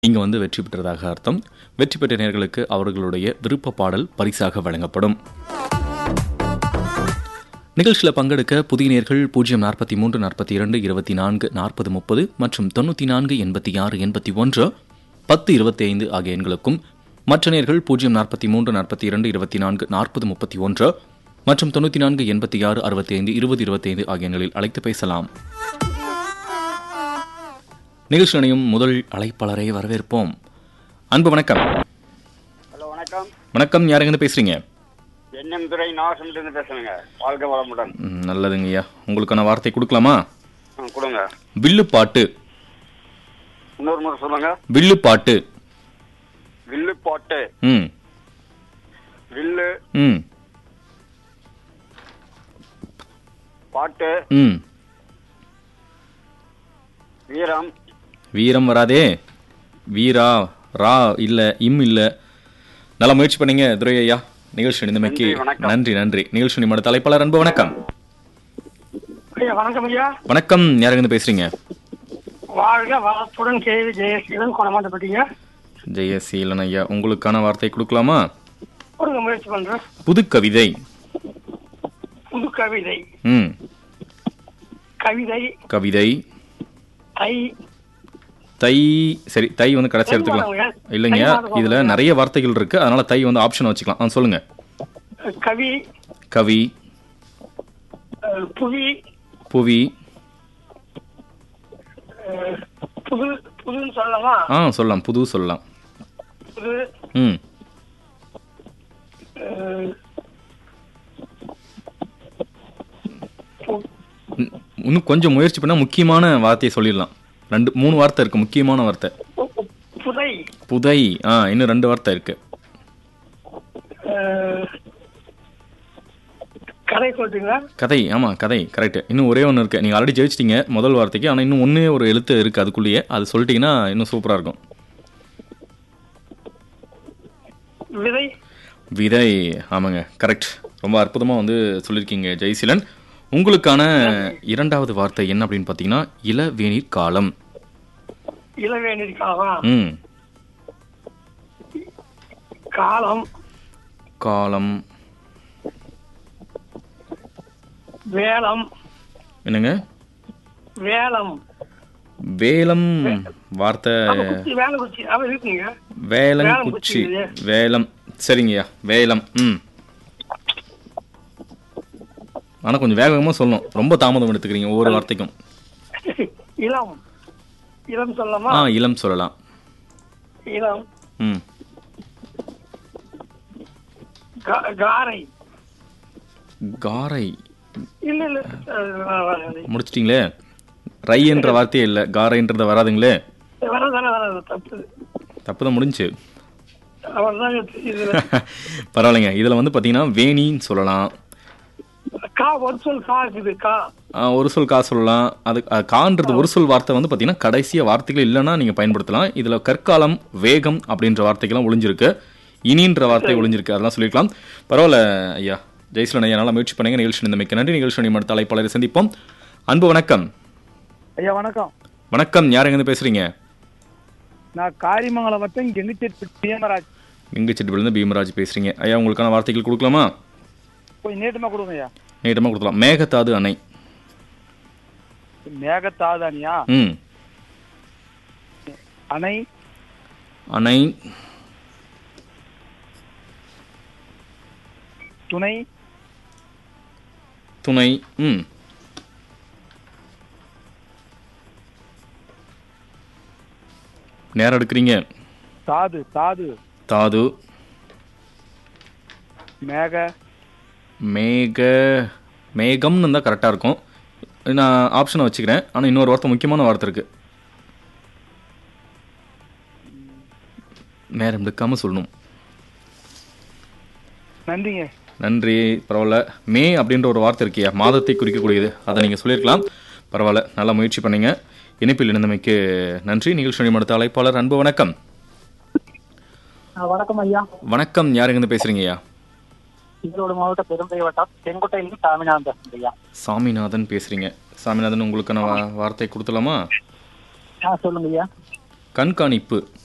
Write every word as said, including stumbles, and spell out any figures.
நீங்க வந்து வெற்றி பெற்றதாக அர்த்தம். வெற்றி பெற்ற நேயர்களுக்கு அவர்களுடைய விருப்ப பாடல் பரிசாக வழங்கப்படும். நிகழ்ச்சியில் பங்கெடுக்க புதிய நேயர்கள் பூஜ்ஜியம் நாற்பத்தி மூன்று நாற்பத்தி இரண்டு இருபத்தி நான்கு நாற்பது முப்பது மற்றும் தொண்ணூற்றி நான்கு எண்பத்தி ஆறு எண்பத்தி ஒன்று பத்து இருபத்தி ஐந்து ஆகிய எண்களுக்கும், மற்ற நேயர்கள் பூஜ்ஜியம் நாற்பத்தி மூன்று நாற்பத்தி இரண்டு இருபத்தி நான்கு நாற்பது முப்பத்தி ஒன்று மற்றும் தொண்ணூற்றி நான்கு எண்பத்தி ஆறு அறுபத்தி ஐந்து இருபது இருபத்தி ஐந்து ஆகிய எண்களில் அழைத்து பேசலாம். நிகழ்ச்சி நிலையம் முதல் அழைப்பாளரை வரவேற்போம். அன்பு வணக்கம். ஹலோ வணக்கம். வணக்கம், யாருங்க பேசுறீங்க? என்எம் துரை நாகசந்திலிருந்து பேசுறேங்க. வாழ்க வளமுடன். ம், நல்லதுங்க ஐயா. உங்களுக்கான வார்த்தை கொடுக்கலாமா? ஆ, கொடுங்க. வில்லு பாட்டு. இன்னொரு முறை சொல்லுங்க. வில்லு பாட்டு. வில்லு பாட்டு. ம் வில்லு ம் பாட்டு. ம் வீரம். வீரம் வராதே. வீரா ரா இல்ல, இம் இல்ல. நல்லா முயற்சி பண்ணீங்க துரை ஐயா. நிகழ்ச்சி நிலைமைக்கு நன்றி, வணக்கம். நன்றி நன்றி. நிகழ்ச்சி நிமிட தலைப்பாளர் அன்பு வணக்கம். ஐயா வணக்கம் ஐயா. வணக்கம், யாருங்க பேசுறீங்க? வாழ்க வளத்துடன் கேவி ஜெயசீலன் கொணமாட்டப்பட்டீங்க. ஜெயசீலன் ஐயா, உங்களுக்கான வார்த்தை கொடுக்கலாமா? கொடுங்க, முயற்சி பண்றேன். புது கவிதை. புது கவிதை. ம் கவிதை. கவிதை. தை. தை. சரி, தை வந்து கடைசி எடுத்துக்கலாம். இல்லைங்க, இதுல நிறைய வார்த்தைகள் இருக்கு, அதனால தை வந்து ஆப்ஷன் வச்சுக்கலாம். ஆ, சொல்லுங்க. கவி. கவி. அஹ், புவி. புவி. அஹ், புது. புதுன்னு சொல்லலாமா? ஆ, சொல்லலாம். புது சொல்லலாம். புது. ம் அஹ், பு- இன்- இன்னும் கொஞ்சம் முயற்சி பண்ணா முக்கியமான வார்த்தையை சொல்லிடலாம். ரெண்டு மூணு வார்த்தை இருக்கு, முக்கியமான வார்த்தை. பு- புதை. புதை. ஆ, இன்னும் ரெண்டு வார்த்தை இருக்கு. அஹ், கதை சொல்றீங்களா? கதை. ஆமா, கதை கரெக்ட். இன்னும் ஒரே ஒன்று இருக்கு. நீங்க ஆல்ரெடி ஜெயிச்சிட்டீங்க முதல் வார்த்தைக்கு, ஆனா இன்னும் ஒன்னே ஒரு எழுத்து இருக்கு அதுக்குள்ளேயே. அது சொல்லிட்டீங்கன்னா இன்னும் சூப்பரா இருக்கும். விதை. விதை. ஆமாங்க, கரெக்ட். ரொம்ப அற்புதமா வந்து சொல்லியிருக்கீங்க ஜெயசீலன். உங்களுக்கான இரண்டாவது வார்த்தை என்ன அப்படின்னு பார்த்தீங்கன்னா இளவேநீர் காலம். இளவேநீர் காலம். ம் காலம். காலம். வேலம். என்னங்க? வேலம். வேலம். வார்த்தை வேலங்குச்சி. அவ இருக்குங்க. வேலங்குச்சி. வேலம். சரிங்கய்யா, வேலம். ம் ஆனா கொஞ்சம் வேக வேகமா சொல்லணும். ரொம்ப தாமதம் எடுத்துக்கிறீங்க ஒவ்வொரு வார்த்தைக்கும். இளம். இளம் சொல்லலாமா? ஆ, இளம் சொல்லலாம். இளம். ம் கா- காரை. காரை. இல்ல இல்ல அஹ் வராது. முடிச்சிட்டீங்களே. ரை என்ற வார்த்தையே இல்லை, காரைன்றது வராதுங்களே. வராதானே வராது. தப்பு. தப்புதான் முடிஞ்சு. அவர்தான் தெரியுது. பரவாயில்லைங்க. இதுல வந்து பாத்தீங்கன்னா வேணின்னு சொல்லலாம். கா ஒரு சொல் கா இருக்குது. கா. ஆ, ஒரு சொல் கா சொல்லலாம். அது அஹ், கான்றது ஒரு சொல் வார்த்தை வந்து பாத்தீங்கன்னா கடைசிய வார்த்தைகள் இல்லைன்னா நீங்க பயன்படுத்தலாம். இதுல கற்காலம், வேகம் அப்படின்ற வார்த்தைகள்லாம் ஒளிஞ்சிருக்கு. இனின்ற வார்த்தை ஒளிஞ்சிருக்கு, அதெல்லாம் சொல்லிக்கலாம். பரவாயில்ல ஐயா. ஜெயசீலன் ஐயா, நல்லா முயற்சி பண்ணீங்க. நிகழ்ச்சி இந்த மிக்க நன்றி. நிகழ்ச்சி நிமிட தலைப்பாளரை சந்திப்போம். அன்பு வணக்கம். ஐயா வணக்கம். வணக்கம், யாருங்க பேசுறீங்க? நான் காரிமங்கலம் வட்டம் கெங்குச்செட்டி பீமராஜ். எங்க செட்டிபிலிருந்து பீமராஜ் பேசுறீங்க. ஐயா, உங்களுக்கான வார்த்தைகள் கொடுக்கலாமா? கொஞ்சம் நீட்டமா கொடுங்க ஐயா. நீட்டமா கொடுக்கலாம். மேகதாது அணை. மேகத்தாதானியா? ம் அணை. அணை. துணை. துணை. ம் நேரம் எடுக்கிறீங்க. தாது. தாது. தாது. மேக. மேக. மேகம்னு தான் கரெக்டாக இருக்கும். நான் ஆப்ஷனை வச்சுக்கிறேன், ஆனால் இன்னொரு வார்த்தை, முக்கியமான வார்த்தை இருக்கு. நேரம் எடுக்காம சொல்லணும். நன்றிங்க. நன்றி. பரவாயில்ல. மே அப்படின்ற ஒரு வார்த்தை இருக்கியா, மாதத்தை குறிக்கக்கூடியது, அதை நீங்கள் சொல்லியிருக்கலாம். பரவாயில்ல, நல்லா முயற்சி பண்ணீங்க. இணைப்பில் இணைந்தமைக்கு நன்றி. நிகழ்ச்சி அடுத்த அழைப்பாளர் அன்பு வணக்கம். வணக்கம் ஐயா. வணக்கம், யாருங்க பேசுறீங்க ஐயா? ஈரோடு மாவட்ட பெரும்பை வட்டம் செங்கோட்டையிலிருந்து சாமிநாதன் பேசுறேன் ஐயா. சாமிநாதன் பேசுறீங்க. சாமிநாதன், உங்களுக்கான வா- வார்த்தை கொடுத்துலாமா? ஆ சொல்லுங்க ஐயா. கண்காணிப்பு.